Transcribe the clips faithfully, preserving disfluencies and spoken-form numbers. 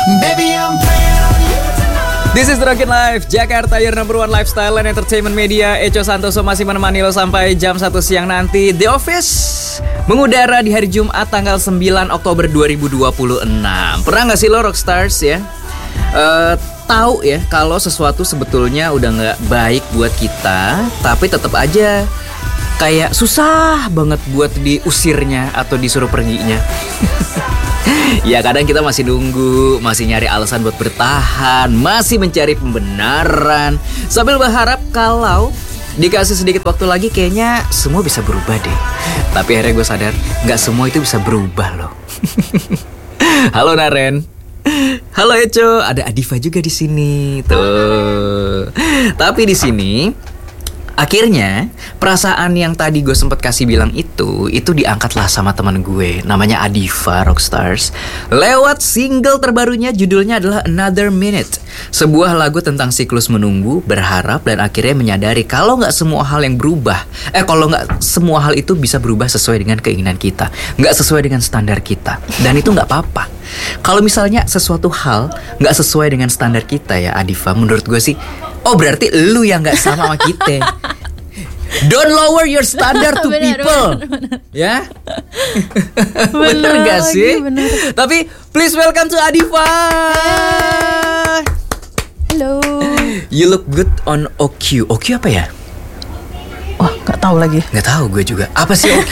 Baby, I'm playing on you tonight. This is Rocket Life, Jakarta, your number one lifestyle and entertainment media. Echo Santoso masih menemani lo sampai jam satu siang nanti. The Office mengudara di hari Jumat tanggal sembilan Oktober dua ribu dua puluh enam. Pernah gak sih lo Rockstars ya uh, tahu ya kalau sesuatu sebetulnya udah gak baik buat kita, tapi tetap aja kayak susah banget buat diusirnya atau disuruh perginya. Ya kadang kita masih nunggu, masih nyari alasan buat bertahan, masih mencari pembenaran, sambil berharap kalau dikasih sedikit waktu lagi kayaknya semua bisa berubah deh. Tapi akhirnya gue sadar gak semua itu bisa berubah loh. Halo Naren. Halo Eco, ada Adifa juga di sini tuh. Tapi di sini akhirnya perasaan yang tadi gue sempat kasih bilang itu Itu diangkatlah sama teman gue, namanya Adifa Rockstars, lewat single terbarunya, judulnya adalah Another Minute. Sebuah lagu tentang siklus menunggu, berharap, dan akhirnya menyadari kalau gak semua hal yang berubah Eh kalau gak semua hal itu bisa berubah sesuai dengan keinginan kita, gak sesuai dengan standar kita. Dan itu gak apa-apa. Kalau misalnya sesuatu hal gak sesuai dengan standar kita ya Adifa, menurut gue sih, oh berarti lu yang gak sama sama kita. Don't lower your standard to bener, people. bener, bener. Ya. Bener Bener gak lagi, sih? bener. Tapi please welcome to Adifa. Halo. You look good on O Q. O Q apa ya? Wah, nggak tahu lagi. Nggak tahu gue juga. Apa sih O Q?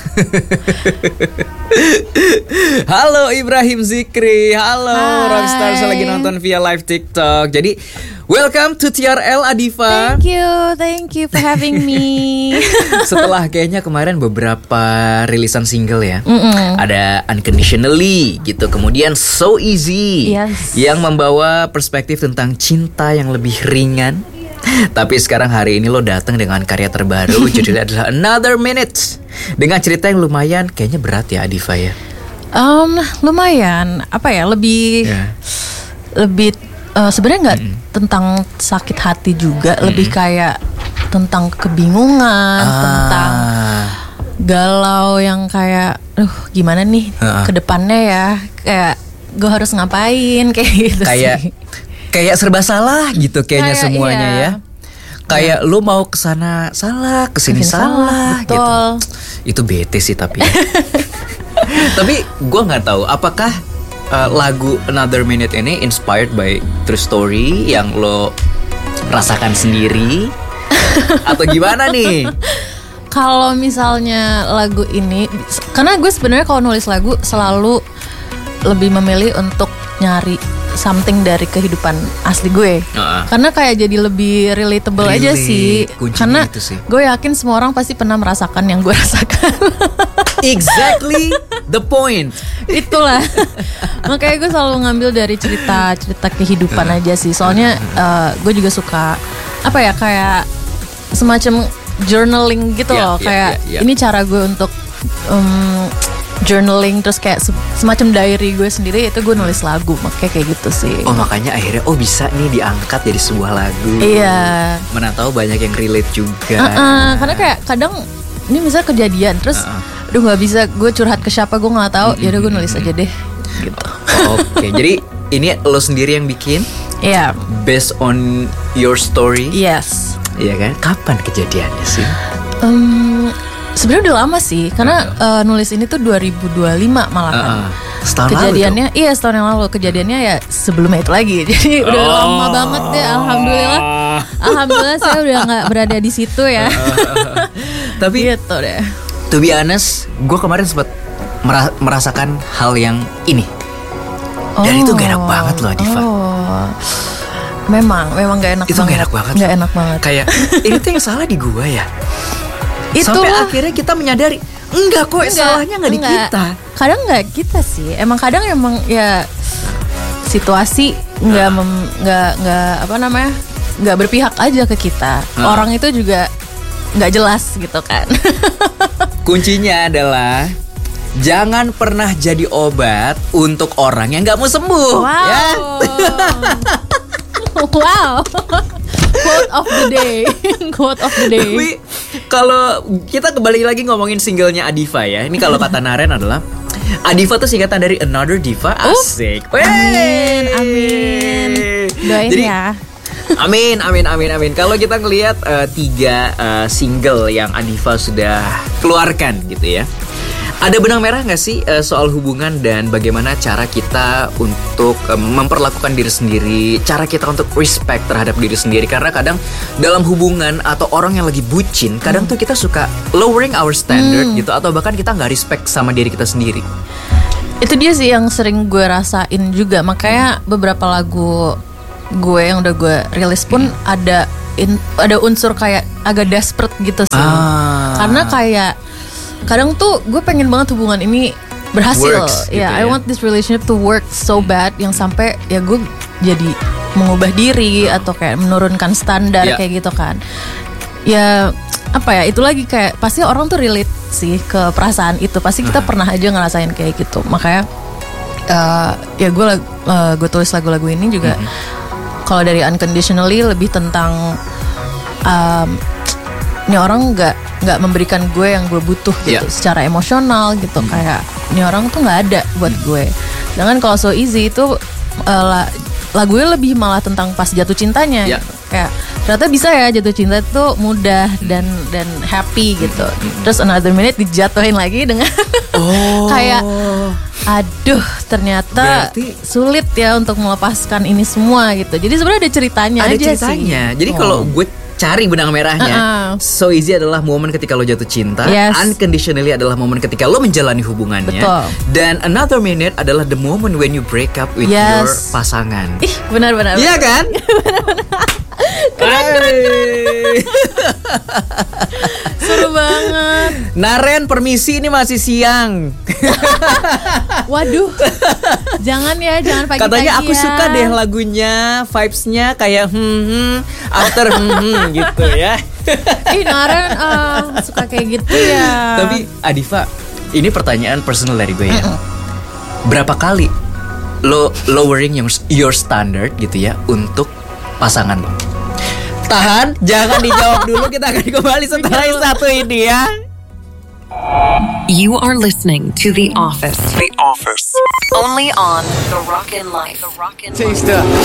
Halo Ibrahim Zikri. Halo Hai. Rockstars lagi nonton via live TikTok. Jadi welcome to T R L Adifa. Thank you, thank you for having me. Setelah kayaknya kemarin beberapa rilisan single ya. Mm-mm. Ada Unconditionally gitu, kemudian So Easy, Yes. yang membawa perspektif tentang cinta yang lebih ringan. Tapi sekarang hari ini lo datang dengan karya terbaru, judulnya adalah Another Minute, dengan cerita yang lumayan kayaknya berat ya Adifa ya. Um, lumayan, apa ya? Lebih, Ya. lebih uh, sebenarnya nggak tentang sakit hati juga, lebih kayak tentang kebingungan, Ah. tentang galau yang kayak, duh gimana nih Ha-ha. ke depannya ya, kayak gue harus ngapain kayak gitu Kayak sih. kayak serba salah gitu kayaknya Kayak, semuanya iya. ya. Kayak lu mau kesana salah, kesini Kesini salah, salah, gitu. betul. Itu bete sih tapi. Tapi gue nggak tahu apakah uh, lagu Another Minute ini inspired by true story yang lo rasakan sendiri atau gimana nih? Kalau misalnya lagu ini, karena gue sebenarnya kalau nulis lagu selalu lebih memilih untuk nyari something dari kehidupan asli gue. Uh-uh. Karena kayak jadi lebih relatable aja Relate, sih. kuncinya Karena itu sih. gue yakin semua orang pasti pernah merasakan yang gue rasakan. Exactly the point. Itulah. Makanya gue selalu ngambil dari cerita-cerita kehidupan aja sih. Soalnya uh, gue juga suka apa ya, kayak semacam journaling gitu Yeah, loh. yeah, Kayak yeah, yeah. ini cara gue untuk um, journaling, terus kayak se- semacam diary gue sendiri, itu gue nulis lagu. Makanya kayak gitu sih. Oh makanya akhirnya oh bisa nih diangkat jadi sebuah lagu. Iya. Mana tahu banyak yang relate juga. Uh-uh, karena kayak kadang ini misalnya kejadian, terus Uh-uh. aduh nggak bisa gue curhat ke siapa, gue nggak tahu. Ya udah gue nulis aja deh. Gitu. Oke, jadi ini lo sendiri yang bikin Iya. based on your story. Yes. Iya kan? Kapan kejadiannya sih? Um, Sebenarnya udah lama sih, karena uh, nulis ini tuh dua ribu dua puluh lima malah kan. Uh-uh. Setahun Kejadiannya, iya setahun yang lalu. Kejadiannya ya sebelumnya itu lagi. Jadi udah Oh. lama banget deh. Alhamdulillah, alhamdulillah saya udah nggak berada di situ ya. Tapi Gitu deh. to be honest, gue kemarin sempat mera- merasakan hal yang ini. Dan itu gak enak banget loh Adifa. Oh. Memang, memang gak enak Itu banget. gak enak banget. Gak enak banget. Kayak ini tuh yang salah di gue ya. Itulah. Sampai akhirnya kita menyadari enggak kok, Enggak, salahnya nggak di enggak. kita. Kadang nggak kita sih. Emang kadang emang ya situasi nggak mem- nggak nggak apa namanya nggak berpihak aja ke kita. Nah. Orang itu juga nggak jelas gitu kan. Kuncinya adalah jangan pernah jadi obat untuk orang yang nggak mau sembuh. Wow. Ya. Wow. Quote of the day. Quote of the day. Tapi kalau kita kembali lagi ngomongin singlenya Adifa ya. Ini kalau kata Naren adalah Adiva tuh singkatan dari Another Diva. Asik. Oh, amin, amin. Doain Jadi, ya. Amin, amin, amin, amin. Kalau kita ngelihat uh, tiga uh, single yang Adiva sudah keluarkan gitu ya, ada benang merah nggak sih uh, soal hubungan dan bagaimana cara kita untuk uh, memperlakukan diri sendiri, cara kita untuk respect terhadap diri sendiri? Karena kadang dalam hubungan atau orang yang lagi bucin, kadang hmm. tuh kita suka lowering our standard hmm. gitu, atau bahkan kita nggak respect sama diri kita sendiri. Itu dia sih yang sering gue rasain juga. Makanya beberapa lagu gue yang udah gue rilis pun hmm. ada in, ada unsur kayak agak desperate gitu sih. Ah. Karena kayak kadang tuh gue pengen banget hubungan ini berhasil. Works, ya, gitu I ya. want this relationship to work so bad yang sampai ya gue jadi mengubah diri atau kayak menurunkan standar yeah. kayak gitu kan. Ya apa ya, itu lagi kayak pasti orang tuh relate sih ke perasaan itu. Pasti kita uh-huh. pernah aja ngerasain kayak gitu. Makanya uh, ya gue uh, gue tulis lagu-lagu ini juga. Uh-huh. Kalau dari Unconditionally lebih tentang um, ini orang nggak nggak memberikan gue yang gue butuh gitu yeah. secara emosional gitu. Hmm. Kayak ini orang tuh nggak ada buat hmm. gue. Sedangkan kalau So Easy itu uh, lagunya lebih malah tentang pas jatuh cintanya. Yeah. Gitu. Kayak ternyata bisa ya jatuh cinta itu mudah dan dan happy gitu. Hmm. Terus Another Minute dijatuhin lagi dengan oh. kayak aduh ternyata berarti sulit ya untuk melepaskan ini semua gitu. Jadi sebenarnya ada ceritanya ada aja ceritanya. sih. Jadi oh. kalau gue cari benang merahnya, uh-uh. So Easy adalah momen ketika lo jatuh cinta. Yes. Unconditionally adalah momen ketika lo menjalani hubungannya. Betul. Dan Another Minute adalah the moment when you break up with yes. your pasangan. Ih benar-benar. Iya kan? Benar-benar. Keren, keren, keren. Seru banget. Naren, permisi, ini masih siang. Waduh, jangan ya, jangan pagi-pagi. Katanya aku ya. suka deh lagunya, vibes-nya kayak hmm, hmm after hmm, hmm gitu ya. Ih, Naren uh, suka kayak gitu ya. Tapi Adiva, ini pertanyaan personal dari gue ya. Berapa kali lo lowering your, your standard gitu ya untuk pasangan lo? Tahan, jangan dijawab dulu. Kita akan kembali setelah yang satu ini ya. You are listening to The Office. The Office. Only on The Rockin' Life. The Rockin' Life.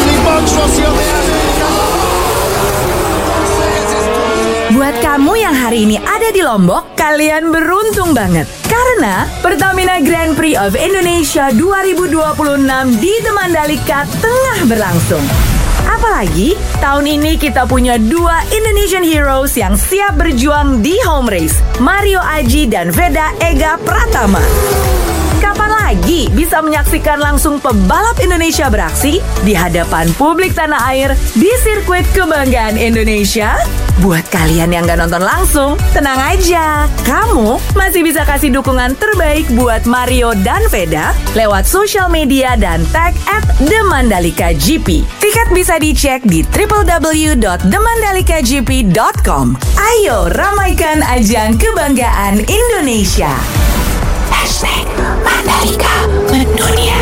Buat kamu yang hari ini ada di Lombok, kalian beruntung banget. Karena Pertamina Grand Prix of Indonesia dua ribu dua puluh enam di The Mandalika tengah berlangsung. Apalagi, tahun ini kita punya dua Indonesian Heroes yang siap berjuang di home race, Mario Aji dan Veda Ega Pratama. Kapan lagi bisa menyaksikan langsung pebalap Indonesia beraksi di hadapan publik tanah air di sirkuit kebanggaan Indonesia? Buat kalian yang gak nonton langsung, tenang aja. Kamu masih bisa kasih dukungan terbaik buat Mario dan Veda lewat sosial media dan tag at The Mandalika G P. Tiket bisa dicek di w w w dot the mandalika g p dot com. Ayo ramaikan ajang kebanggaan Indonesia. Hashtag Mandalika mendunia.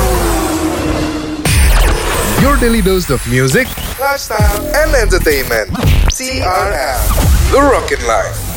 Your daily dose of music, lifestyle, and entertainment. C R L, The Rockin' Life.